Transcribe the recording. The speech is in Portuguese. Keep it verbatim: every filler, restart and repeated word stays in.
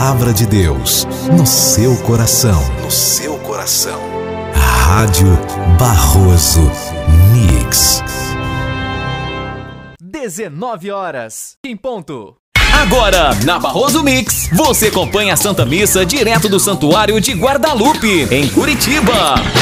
palavra de Deus no seu coração. No seu coração. Rádio Barroso Mix. dezenove horas em ponto. Agora, na Barroso Mix, você acompanha a Santa Missa direto do Santuário de Guadalupe, em Curitiba.